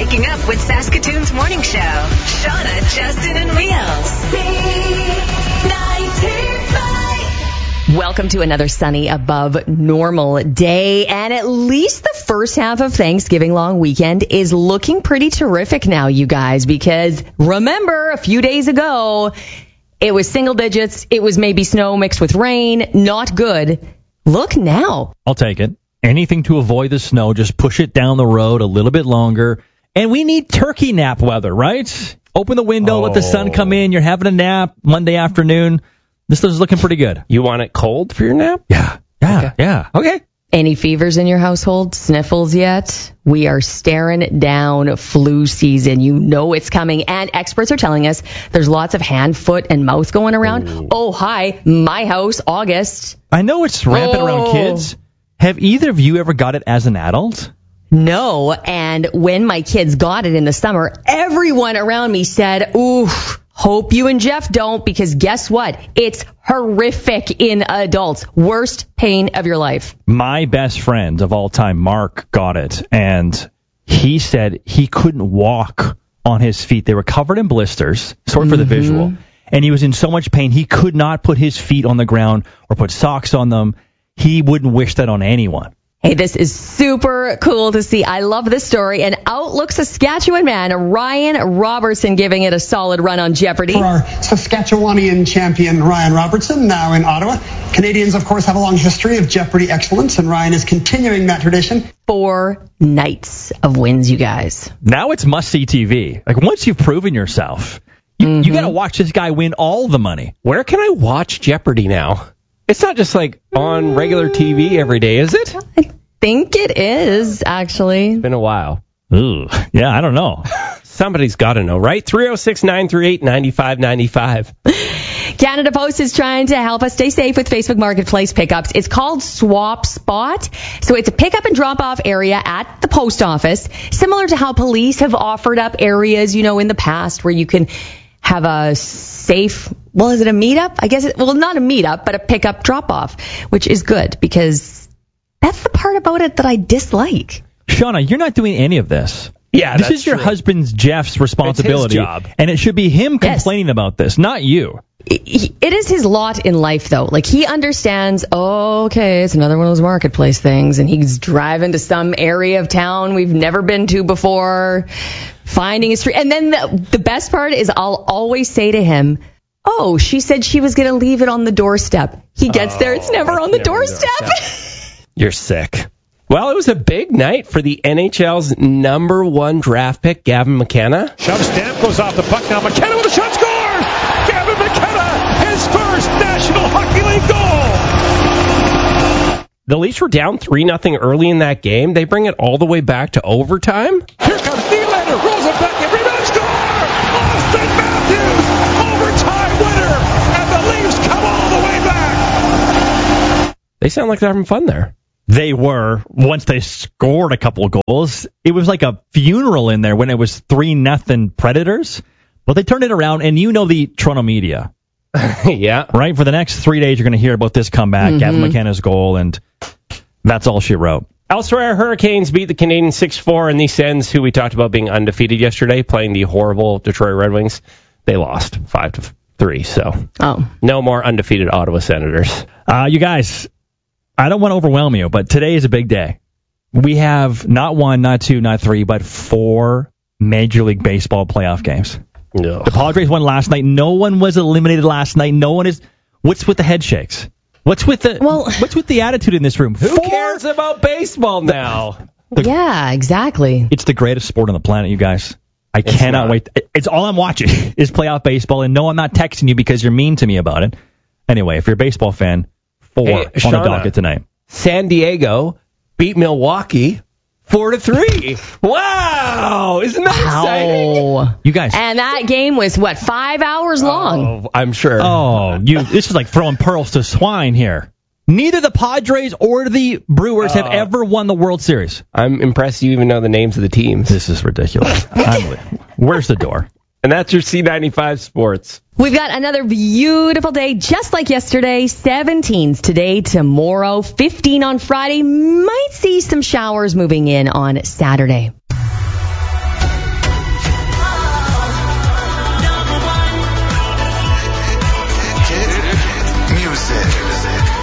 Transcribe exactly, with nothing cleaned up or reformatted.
Waking up with Saskatoon's morning show. Shauna, Justin, and Rios. B ninety-five. Welcome to another sunny above normal day. And at least the first half of Thanksgiving long weekend is looking pretty terrific now, you guys, because remember a few days ago, it was single digits. It was maybe snow mixed with rain. Not good. Look now. I'll take it. Anything to avoid the snow, just push it down the road a little bit longer. And we need turkey nap weather, right? Open the window, oh. let the sun come in. You're having a nap Monday afternoon. This is looking pretty good. You want it cold for your nap? Yeah. Yeah. Okay. Yeah. Okay. Any fevers in your household? Sniffles yet? We are staring down flu season. You know it's coming. And experts are telling us there's lots of hand, foot, and mouth going around. Ooh. Oh, hi. My house, August. I know it's rampant oh. around kids. Have either of you ever got it as an adult? No. And when my kids got it in the summer, everyone around me said, ooh, hope you and Jeff don't, because guess what? It's horrific in adults. Worst pain of your life. My best friend of all time, Mark, got it, and he said he couldn't walk on his feet. They were covered in blisters, sorry for the mm-hmm. visual, and he was in so much pain he could not put his feet on the ground or put socks on them. He wouldn't wish that on anyone. Hey, this is super cool to see. I love this story. And Outlook Saskatchewan man Ryan Robertson giving it a solid run on Jeopardy. For our Saskatchewanian champion, Ryan Robertson, now in Ottawa. Canadians, of course, have a long history of Jeopardy excellence, and Ryan is continuing that tradition. Four nights of wins, you guys. Now it's must-see T V. Like, once you've proven yourself, you, mm-hmm. you got to watch this guy win all the money. Where can I watch Jeopardy now? It's not just like on regular T V every day, is it? I think it is, actually. It's been a while. Ooh, yeah, I don't know. Somebody's got to know, right? three oh six, nine three eight, nine five nine five. Canada Post is trying to help us stay safe with Facebook Marketplace pickups. It's called Swap Spot. So it's a pickup and drop-off area at the post office, similar to how police have offered up areas, you know, in the past where you can have a safe, well, is it a meetup? I guess, it, well, not a meetup, but a pickup drop-off, which is good because that's the part about it that I dislike. Shauna, you're not doing any of this. Yeah, This that's is your true. husband's, Jeff's responsibility. It's his job. And it should be him complaining yes. about this, not you. It is his lot in life, though. Like, he understands, oh, okay, it's another one of those marketplace things, and he's driving to some area of town we've never been to before, finding a street. And then the, the best part is I'll always say to him, oh, she said she was going to leave it on the doorstep. He gets oh, there, it's never on the doorstep. doorstep. You're sick. Well, it was a big night for the N H L's number one draft pick, Gavin McKenna. Shove stamp goes off the puck now. McKenna with a shot, score! Gavin McKenna, his first National Hockey League goal! The Leafs were down three nothing early in that game. They bring it all the way back to overtime. Here comes Nylander, rolls it back, and rebound, score! Austin Matthews, overtime winner, and the Leafs come all the way back! They sound like they're having fun there. They were, once they scored a couple of goals. It was like a funeral in there when it was three nothing Predators. But they turned it around, and you know the Toronto media. Yeah. Right? For the next three days, you're going to hear about this comeback, mm-hmm. Gavin McKenna's goal, and that's all she wrote. Elsewhere, Hurricanes beat the Canadiens six four, and the Sens, who we talked about being undefeated yesterday, playing the horrible Detroit Red Wings, they lost five to three. So oh. no more undefeated Ottawa Senators. Uh, you guys, I don't want to overwhelm you, but today is a big day. We have not one, not two, not three, but four Major League Baseball playoff games. No. The Padres won last night. No one was eliminated last night. No one is. What's with the head shakes? What's with the well, What's with the attitude in this room? Who four? cares about baseball now? The, yeah, exactly. It's the greatest sport on the planet, you guys. I it's cannot not. wait. It's all I'm watching is playoff baseball, and no, I'm not texting you because you're mean to me about it. Anyway, if you're a baseball fan, four hey, on Shauna, the docket tonight. San Diego beat Milwaukee four to three. Wow, isn't that wow. exciting? You guys, and that game was what five hours long? Oh, I'm sure. Oh, you! This is like throwing pearls to swine here. Neither the Padres or the Brewers uh, have ever won the World Series. I'm impressed you even know the names of the teams. This is ridiculous. Where's the door? And that's your C ninety-five Sports. We've got another beautiful day, just like yesterday. seventeens today, tomorrow, fifteen on Friday. Might see some showers moving in on Saturday.